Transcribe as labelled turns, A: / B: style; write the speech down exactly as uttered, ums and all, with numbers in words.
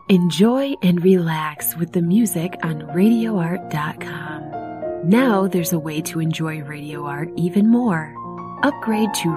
A: Enjoy and relax with the music on radio art dot com. Now there's a way to enjoy Radio Art even more. Upgrade to